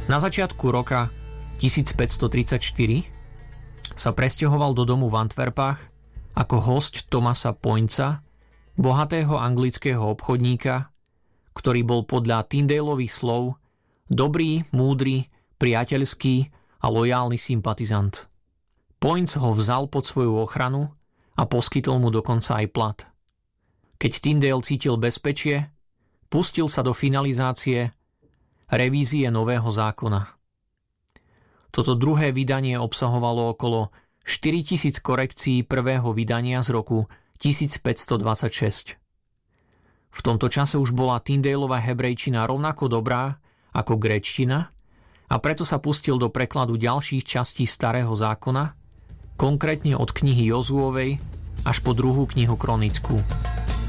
Na začiatku roka 1534 sa presťahoval do domu v Antwerpách ako hosť Thomasa Pointsa, bohatého anglického obchodníka, ktorý bol podľa Tyndaleových slov dobrý, múdry, priateľský a lojálny sympatizant. Points ho vzal pod svoju ochranu a poskytol mu dokonca aj plat. Keď Tyndale cítil bezpečie, pustil sa do finalizácie revízie nového zákona. Toto druhé vydanie obsahovalo okolo 4000 korekcií prvého vydania z roku 1526. V tomto čase už bola Tyndaleova hebrejčina rovnako dobrá ako gréčtina a preto sa pustil do prekladu ďalších častí Starého zákona, konkrétne od knihy Jozuovej až po druhú knihu kronickú.